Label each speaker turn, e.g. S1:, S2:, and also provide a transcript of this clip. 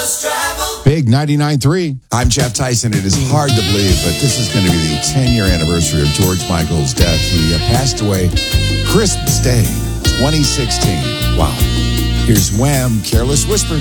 S1: Big 99.3.
S2: I'm Jeff Tyson. It is hard to believe, but this is going to be the 10-year anniversary of George Michael's death. He passed away Christmas Day, 2016. Wow. Here's Wham! Careless Whisper.